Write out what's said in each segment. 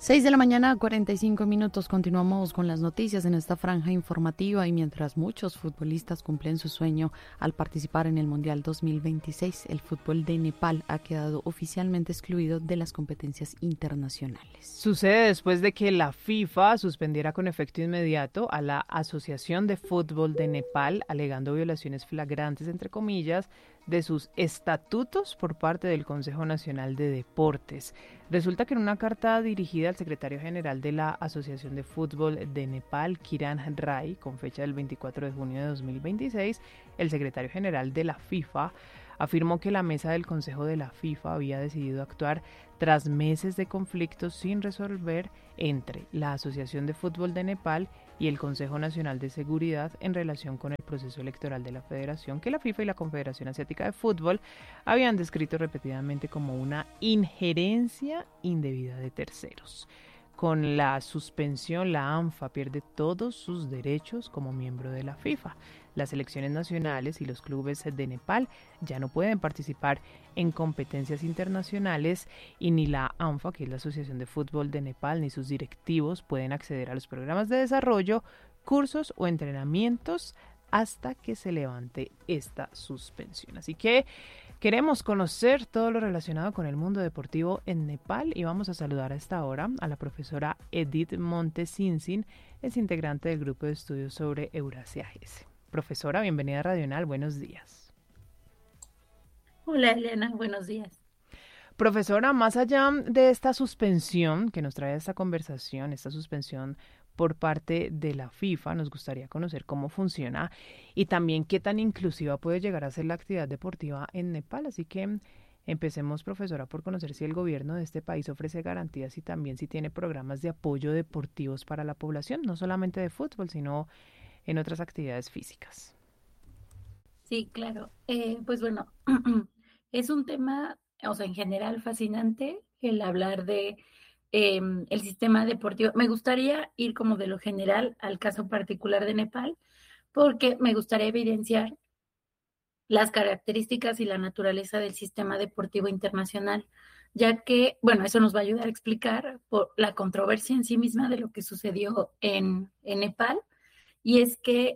6 de la mañana, 45 minutos. Continuamos con las noticias en esta franja informativa y mientras muchos futbolistas cumplen su sueño al participar en el Mundial 2026, el fútbol de Nepal ha quedado oficialmente excluido de las competencias internacionales. Sucede después de que la FIFA suspendiera con efecto inmediato a la Asociación de Fútbol de Nepal, alegando violaciones flagrantes, entre comillas, de sus estatutos por parte del Consejo Nacional de Deportes. Resulta que en una carta dirigida al secretario general de la Asociación de Fútbol de Nepal, Kiran Rai, con fecha del 24 de junio de 2026, el secretario general de la FIFA afirmó que la mesa del Consejo de la FIFA había decidido actuar tras meses de conflictos sin resolver entre la Asociación de Fútbol de Nepal y el Consejo Nacional de Seguridad en relación con el proceso electoral de la federación, que la FIFA y la Confederación Asiática de Fútbol habían descrito repetidamente como una injerencia indebida de terceros. Con la suspensión, la ANFA pierde todos sus derechos como miembro de la FIFA. Las selecciones nacionales y los clubes de Nepal ya no pueden participar en competencias internacionales y ni la ANFA, que es la Asociación de Fútbol de Nepal, ni sus directivos pueden acceder a los programas de desarrollo, cursos o entrenamientos hasta que se levante esta suspensión. Así que queremos conocer todo lo relacionado con el mundo deportivo en Nepal y vamos a saludar a esta hora a la profesora Edith Montesinsin, es integrante del grupo de estudios sobre Eurasia GES. Profesora, bienvenida a Radional, buenos días. Hola Elena, buenos días. Profesora, más allá de esta suspensión que nos trae esta conversación, esta suspensión por parte de la FIFA, nos gustaría conocer cómo funciona y también qué tan inclusiva puede llegar a ser la actividad deportiva en Nepal. Así que empecemos, profesora, por conocer si el gobierno de este país ofrece garantías y también si tiene programas de apoyo deportivos para la población, no solamente de fútbol, sino en otras actividades físicas. Sí, claro. Pues bueno, es un tema, o sea, en general fascinante el hablar de el sistema deportivo. Me gustaría ir como de lo general al caso particular de Nepal, porque me gustaría evidenciar las características y la naturaleza del sistema deportivo internacional, ya que, bueno, eso nos va a ayudar a explicar por la controversia en sí misma de lo que sucedió en Nepal, y es que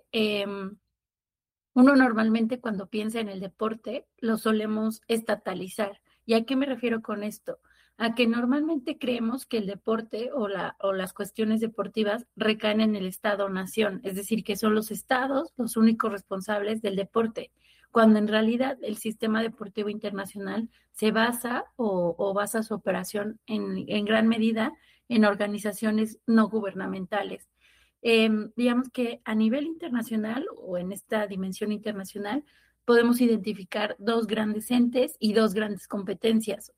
uno normalmente cuando piensa en el deporte lo solemos estatalizar. ¿Y a qué me refiero con esto? A que normalmente creemos que el deporte o las cuestiones deportivas recaen en el Estado-nación, es decir, que son los estados los únicos responsables del deporte, cuando en realidad el sistema deportivo internacional se basa o basa su operación en gran medida en organizaciones no gubernamentales. Digamos que a nivel internacional o en esta dimensión internacional podemos identificar dos grandes entes y dos grandes competencias.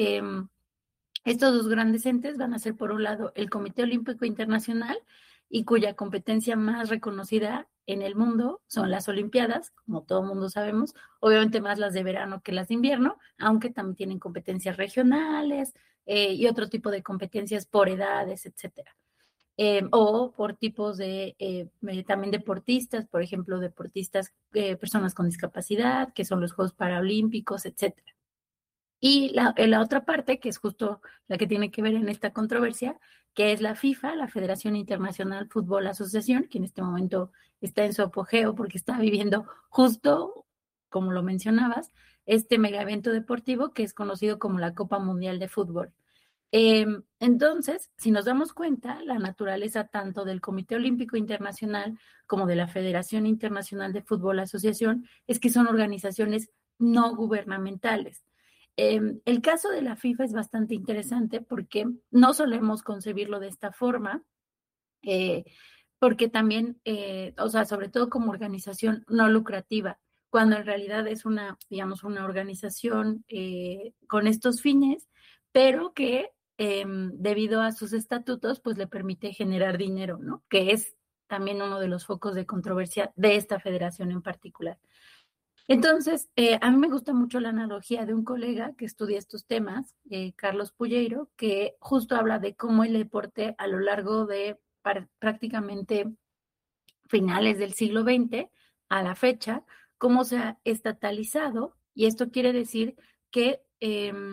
Estos dos grandes entes van a ser, por un lado, el Comité Olímpico Internacional, y cuya competencia más reconocida en el mundo son las Olimpiadas, como todo mundo sabemos, obviamente más las de verano que las de invierno, aunque también tienen competencias regionales y otro tipo de competencias por edades, etcétera. O por tipos de también deportistas, por ejemplo, deportistas, personas con discapacidad, que son los Juegos Paralímpicos, etcétera. Y la otra parte, que es justo la que tiene que ver en esta controversia, que es la FIFA, la Federación Internacional Fútbol Asociación, que en este momento está en su apogeo porque está viviendo justo, como lo mencionabas, este mega evento deportivo que es conocido como la Copa Mundial de Fútbol. Entonces, si nos damos cuenta, la naturaleza tanto del Comité Olímpico Internacional como de la Federación Internacional de Fútbol Asociación es que son organizaciones no gubernamentales. El caso de la FIFA es bastante interesante porque no solemos concebirlo de esta forma, eh, porque también, o sea, sobre todo como organización no lucrativa, cuando en realidad es una, digamos, una organización con estos fines, pero que debido a sus estatutos, pues le permite generar dinero, ¿no? Que es también uno de los focos de controversia de esta federación en particular. Entonces, a mí me gusta mucho la analogía de un colega que estudia estos temas, Carlos Pulleiro, que justo habla de cómo el deporte a lo largo de prácticamente finales del siglo XX a la fecha, cómo se ha estatalizado, y esto quiere decir que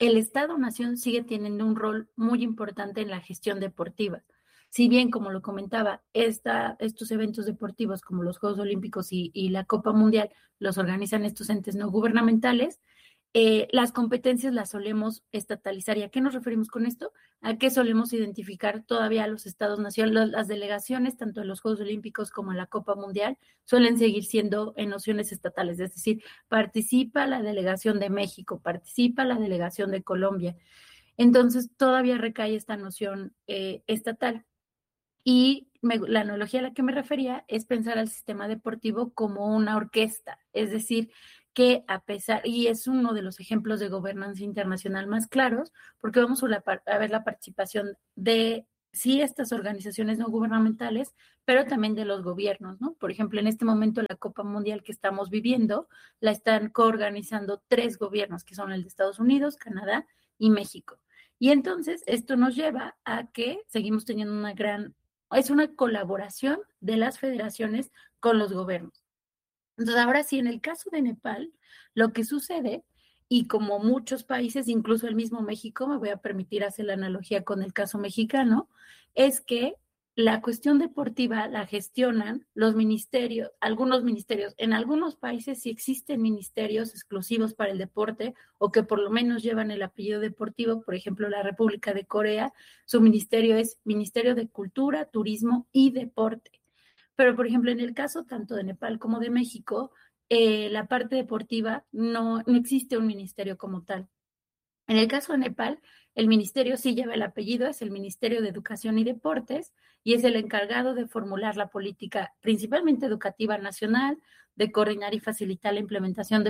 el Estado-Nación sigue teniendo un rol muy importante en la gestión deportiva. Si bien, como lo comentaba, estos eventos deportivos como los Juegos Olímpicos y la Copa Mundial los organizan estos entes no gubernamentales, las competencias las solemos estatalizar. ¿Y a qué nos referimos con esto? A que solemos identificar todavía a los estados nacionales, las delegaciones, tanto en los Juegos Olímpicos como en la Copa Mundial, suelen seguir siendo en nociones estatales, es decir, participa la delegación de México, participa la delegación de Colombia. Entonces, todavía recae esta noción estatal. Y la analogía a la que me refería es pensar al sistema deportivo como una orquesta, es decir, que a pesar, y es uno de los ejemplos de gobernanza internacional más claros, porque vamos a ver la participación de, sí, estas organizaciones no gubernamentales, pero también de los gobiernos, ¿no? Por ejemplo, en este momento la Copa Mundial que estamos viviendo la están coorganizando 3 gobiernos, que son el de Estados Unidos, Canadá y México. Y entonces esto nos lleva a que seguimos teniendo es una colaboración de las federaciones con los gobiernos. Entonces, ahora sí, en el caso de Nepal, lo que sucede, y como muchos países, incluso el mismo México, me voy a permitir hacer la analogía con el caso mexicano, es que la cuestión deportiva la gestionan los ministerios, algunos ministerios. En algunos países sí existen ministerios exclusivos para el deporte o que por lo menos llevan el apellido deportivo. Por ejemplo, la República de Corea, su ministerio es Ministerio de Cultura, Turismo y Deporte. Pero, por ejemplo, en el caso tanto de Nepal como de México, la parte deportiva no existe un ministerio como tal. En el caso de Nepal, el ministerio sí lleva el apellido, es el Ministerio de Educación y Deportes, y es el encargado de formular la política principalmente educativa nacional, de coordinar y facilitar la implementación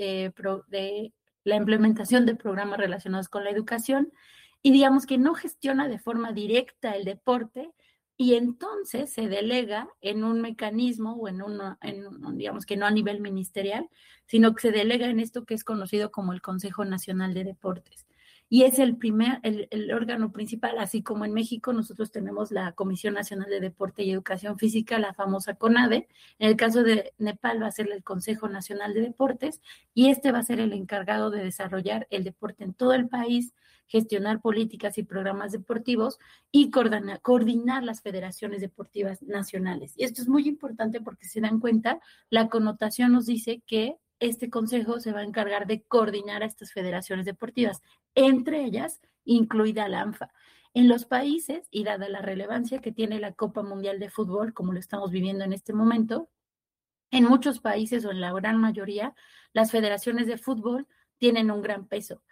la implementación de programas relacionados con la educación, y digamos que no gestiona de forma directa el deporte, y entonces se delega en un mecanismo o digamos que no a nivel ministerial, sino que se delega en esto que es conocido como el Consejo Nacional de Deportes. Y es el órgano principal, así como en México nosotros tenemos la Comisión Nacional de Deporte y Educación Física, la famosa CONADE. En el caso de Nepal va a ser el Consejo Nacional de Deportes y este va a ser el encargado de desarrollar el deporte en todo el país, gestionar políticas y programas deportivos y coordinar las federaciones deportivas nacionales. Y esto es muy importante porque se dan cuenta, la connotación nos dice que este consejo se va a encargar de coordinar a estas federaciones deportivas, entre ellas incluida la ANFA. En los países, y dada la relevancia que tiene la Copa Mundial de Fútbol, como lo estamos viviendo en este momento, en muchos países o en la gran mayoría, las federaciones de fútbol tienen un gran peso.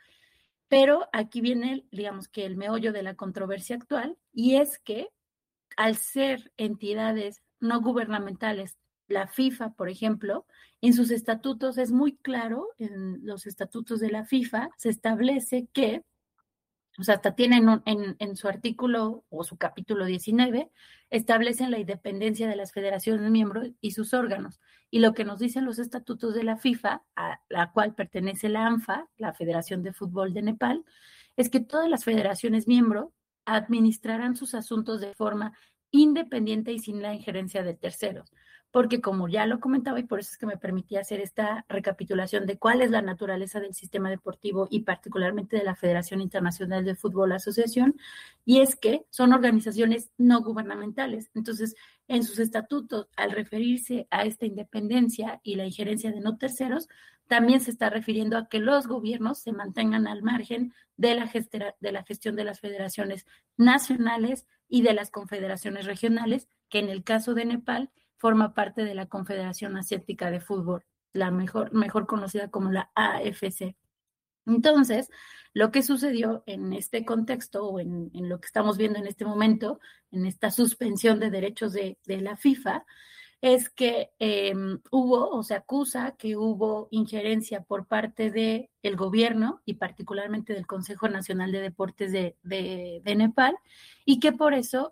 Pero aquí viene, digamos que el meollo de la controversia actual, y es que al ser entidades no gubernamentales, la FIFA, por ejemplo, en sus estatutos es muy claro, en los estatutos de la FIFA se establece que, o sea, hasta tienen en su artículo o su capítulo 19, establecen la independencia de las federaciones miembros y sus órganos. Y lo que nos dicen los estatutos de la FIFA, a la cual pertenece la ANFA, la Federación de Fútbol de Nepal, es que todas las federaciones miembros administrarán sus asuntos de forma independiente y sin la injerencia de terceros. Porque como ya lo comentaba, y por eso es que me permití hacer esta recapitulación de cuál es la naturaleza del sistema deportivo y particularmente de la Federación Internacional de Fútbol Asociación, y es que son organizaciones no gubernamentales. Entonces, en sus estatutos, al referirse a esta independencia y la injerencia de no terceros, también se está refiriendo a que los gobiernos se mantengan al margen de la gestión de las federaciones nacionales y de las confederaciones regionales, que en el caso de Nepal forma parte de la Confederación Asiática de Fútbol, la mejor conocida como la AFC. Entonces, lo que sucedió en este contexto o en lo que estamos viendo en este momento, en esta suspensión de derechos de la FIFA, es que hubo o se acusa que hubo injerencia por parte del gobierno y particularmente del Consejo Nacional de Deportes de Nepal y que por eso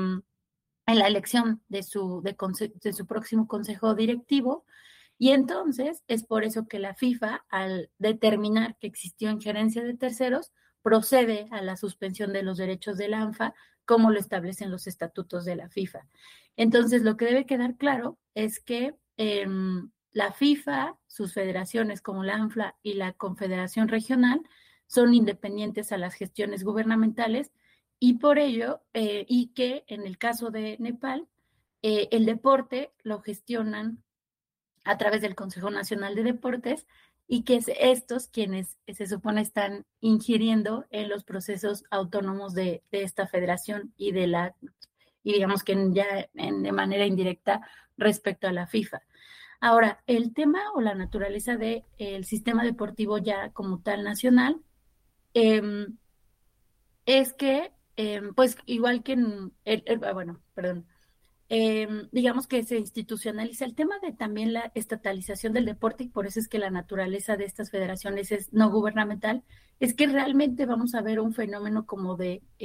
en la elección de su próximo consejo directivo. Y entonces es por eso que la FIFA, al determinar que existió injerencia de terceros, procede a la suspensión de los derechos de la ANFA, como lo establecen los estatutos de la FIFA. Entonces, lo que debe quedar claro es que la FIFA, sus federaciones como la ANFLA y la Confederación Regional, son independientes a las gestiones gubernamentales y por ello, y que en el caso de Nepal, el deporte lo gestionan a través del Consejo Nacional de Deportes y que es estos quienes se supone están ingiriendo en los procesos autónomos de esta federación y digamos que de manera indirecta respecto a la FIFA. Ahora, el tema o la naturaleza del sistema deportivo ya como tal nacional eh, es que, pues igual que bueno, perdón, digamos que se institucionaliza el tema de también la estatalización del deporte y por eso es que la naturaleza de estas federaciones es no gubernamental, es que realmente vamos a ver un fenómeno como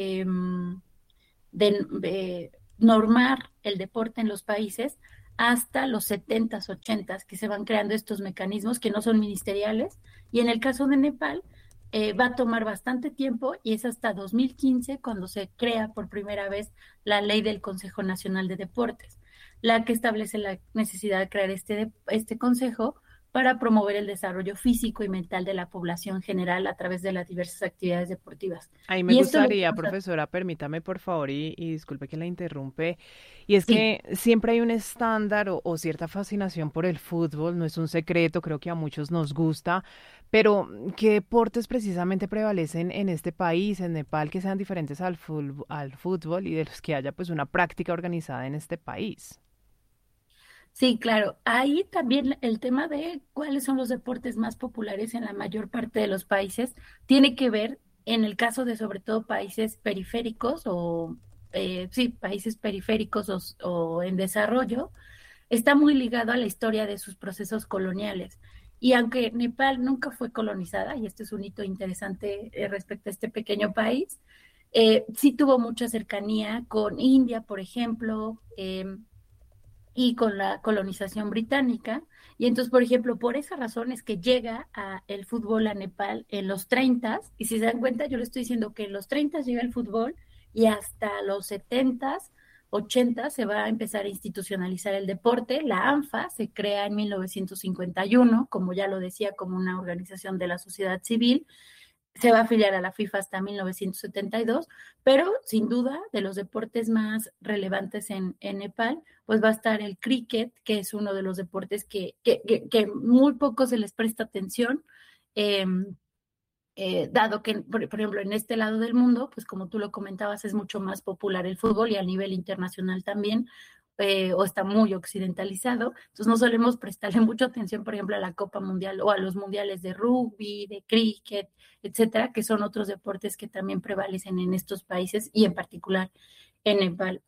de normar el deporte en los países hasta los 70s, 80s, que se van creando estos mecanismos que no son ministeriales. Y en el caso de Nepal, va a tomar bastante tiempo y es hasta 2015 cuando se crea por primera vez la ley del Consejo Nacional de Deportes, la que establece la necesidad de crear este consejo para promover el desarrollo físico y mental de la población general a través de las diversas actividades deportivas. Ahí me Y esto lo gustaría, vamos a... profesora, permítame por favor y disculpe que la interrumpe, y es Sí. que siempre hay un estándar o cierta fascinación por el fútbol, no es un secreto, creo que a muchos nos gusta, pero ¿qué deportes precisamente prevalecen en este país, en Nepal, que sean diferentes al fútbol y de los que haya pues una práctica organizada en este país? Sí, claro. Ahí también el tema de cuáles son los deportes más populares en la mayor parte de los países tiene que ver, en el caso de sobre todo países periféricos sí, países periféricos o en desarrollo, está muy ligado a la historia de sus procesos coloniales. Y aunque Nepal nunca fue colonizada, y este es un hito interesante respecto a este pequeño país, sí tuvo mucha cercanía con India, por ejemplo, y con la colonización británica. Y entonces, por ejemplo, por esa razón es que llega el fútbol a Nepal en los 30, y si se dan cuenta, yo le estoy diciendo que en los 30 llega el fútbol y hasta los 70, 80 se va a empezar a institucionalizar el deporte. La ANFA se crea en 1951, como ya lo decía, como una organización de la sociedad civil, se va a afiliar a la FIFA hasta 1972, pero sin duda de los deportes más relevantes en Nepal, pues va a estar el cricket, que es uno de los deportes que muy poco se les presta atención, eh, dado que, por ejemplo, en este lado del mundo, pues como tú lo comentabas, es mucho más popular el fútbol y a nivel internacional también, o está muy occidentalizado. Entonces no solemos prestarle mucha atención, por ejemplo, a la Copa Mundial o a los mundiales de rugby, de cricket, etcétera, que son otros deportes que también prevalecen en estos países y en particular en Nepal.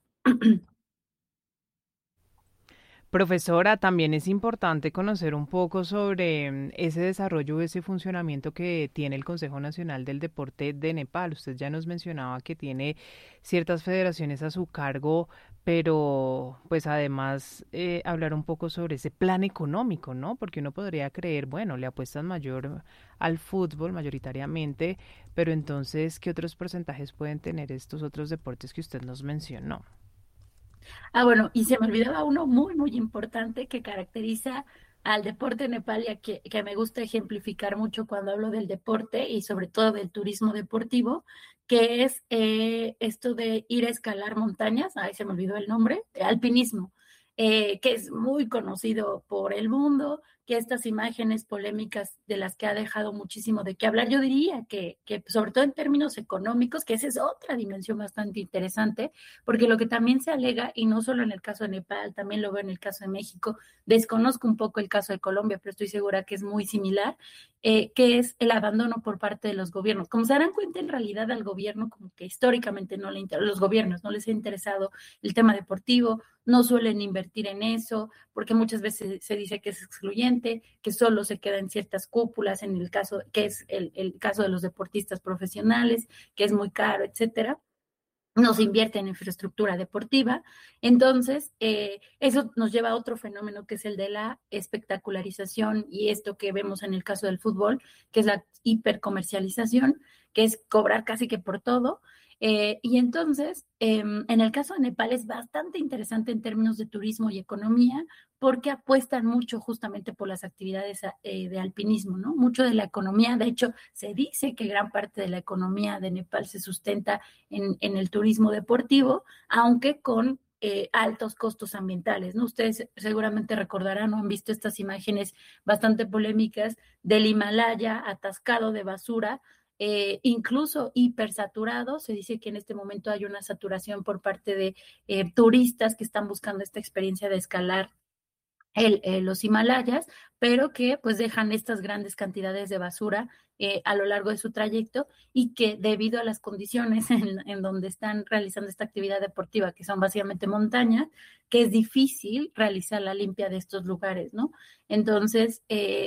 Profesora, también es importante conocer un poco sobre ese desarrollo, ese funcionamiento que tiene el Consejo Nacional del Deporte de Nepal. Usted ya nos mencionaba que tiene ciertas federaciones a su cargo, pero pues además hablar un poco sobre ese plan económico, ¿no? Porque uno podría creer, bueno, le apuestan mayor al fútbol mayoritariamente, pero entonces, ¿qué otros porcentajes pueden tener estos otros deportes que usted nos mencionó? Ah, bueno, y se me olvidaba uno muy, muy importante que caracteriza al deporte nepal y que me gusta ejemplificar mucho cuando hablo del deporte y sobre todo del turismo deportivo, que es esto de ir a escalar montañas, ahí se me olvidó el nombre, alpinismo, que es muy conocido por el mundo, que estas imágenes polémicas de las que ha dejado muchísimo de qué hablar, yo diría que sobre todo en términos económicos, que esa es otra dimensión bastante interesante, porque lo que también se alega, y no solo en el caso de Nepal, también lo veo en el caso de México, desconozco un poco el caso de Colombia, pero estoy segura que es muy similar, que es el abandono por parte de los gobiernos. Como se darán cuenta, en realidad al gobierno, como que históricamente los gobiernos no les ha interesado el tema deportivo, no suelen invertir en eso, porque muchas veces se dice que es excluyente, que solo se queda en ciertas cúpulas, en el caso, que es el caso de los deportistas profesionales, que es muy caro, etcétera. No se invierte en infraestructura deportiva. Entonces, eso nos lleva a otro fenómeno que es el de la espectacularización y esto que vemos en el caso del fútbol, que es la hipercomercialización, que es cobrar casi que por todo. Y entonces, en el caso de Nepal es bastante interesante en términos de turismo y economía, porque apuestan mucho justamente por las actividades de alpinismo, ¿no? Mucho de la economía, de hecho, se dice que gran parte de la economía de Nepal se sustenta en el turismo deportivo, aunque con altos costos ambientales, ¿no? Ustedes seguramente recordarán o han visto estas imágenes bastante polémicas del Himalaya atascado de basura, incluso hipersaturado. Se dice que en este momento hay una saturación por parte de turistas que están buscando esta experiencia de escalar los Himalayas, pero que pues dejan estas grandes cantidades de basura a lo largo de su trayecto, y que debido a las condiciones en donde están realizando esta actividad deportiva, que son básicamente montañas, que es difícil realizar la limpia de estos lugares, ¿no? Entonces,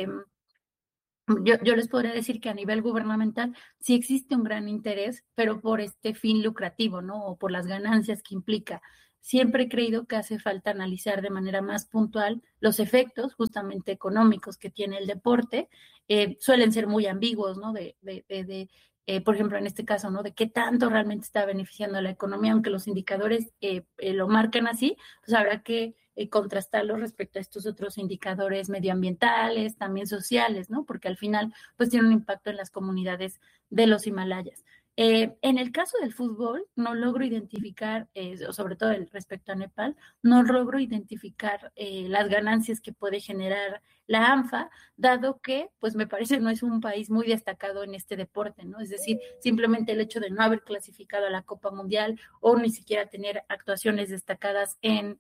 yo les podría decir que a nivel gubernamental sí existe un gran interés, pero por este fin lucrativo, ¿no? O por las ganancias que implica. Siempre he creído que hace falta analizar de manera más puntual los efectos justamente económicos que tiene el deporte. Suelen ser muy ambiguos, ¿no? Por ejemplo, en este caso, ¿no? De qué tanto realmente está beneficiando a la economía, aunque los indicadores lo marcan así, pues habrá que contrastarlo respecto a estos otros indicadores medioambientales, también sociales, ¿no? Porque al final, pues tiene un impacto en las comunidades de los Himalayas. En el caso del fútbol, no logro identificar, sobre todo respecto a Nepal, no logro identificar las ganancias que puede generar la ANFA, dado que, pues me parece, no es un país muy destacado en este deporte, ¿no? Es decir, simplemente el hecho de no haber clasificado a la Copa Mundial o ni siquiera tener actuaciones destacadas en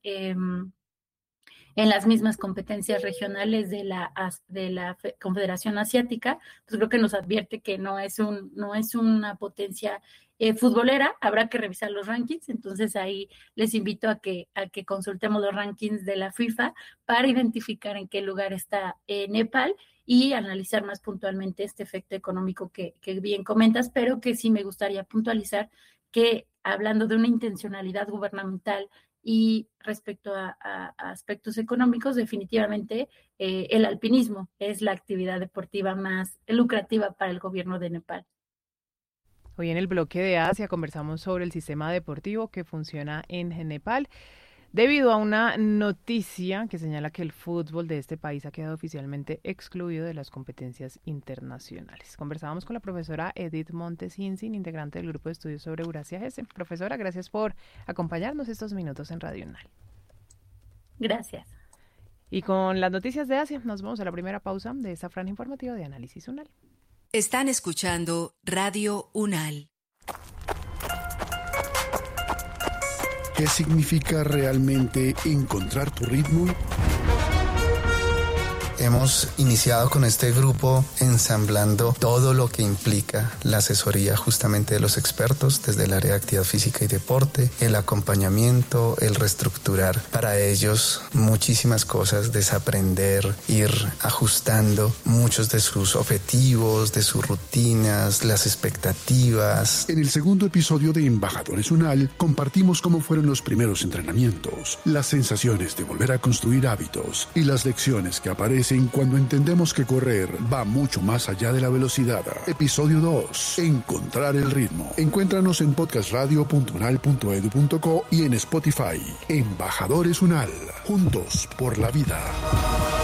las mismas competencias regionales de la Confederación Asiática, pues creo que nos advierte que no es una potencia futbolera. Habrá que revisar los rankings, entonces ahí les invito a que consultemos los rankings de la FIFA para identificar en qué lugar está Nepal y analizar más puntualmente este efecto económico que bien comentas, pero que sí me gustaría puntualizar que, hablando de una intencionalidad gubernamental y respecto a aspectos económicos, definitivamente el alpinismo es la actividad deportiva más lucrativa para el gobierno de Nepal. Hoy en el bloque de Asia conversamos sobre el sistema deportivo que funciona en Nepal, debido a una noticia que señala que el fútbol de este país ha quedado oficialmente excluido de las competencias internacionales. Conversábamos con la profesora Edith Montes Hinsin, integrante del Grupo de Estudios sobre Eurasia GESE. Profesora, gracias por acompañarnos estos minutos en Radio UNAL. Gracias. Y con las noticias de Asia, nos vamos a la primera pausa de esta franja informativa de Análisis UNAL. Están escuchando Radio UNAL. ¿Qué significa realmente encontrar tu ritmo? Hemos iniciado con este grupo ensamblando todo lo que implica la asesoría justamente de los expertos desde el área de actividad física y deporte, el acompañamiento, el reestructurar para ellos muchísimas cosas, desaprender, ir ajustando muchos de sus objetivos, de sus rutinas, las expectativas. En el segundo episodio de Embajadores UNAL compartimos cómo fueron los primeros entrenamientos, las sensaciones de volver a construir hábitos y las lecciones que aparecen cuando entendemos que correr va mucho más allá de la velocidad. Episodio 2. Encontrar el ritmo. Encuéntranos en podcastradio.unal.edu.co y en Spotify. Embajadores UNAL. Juntos por la vida.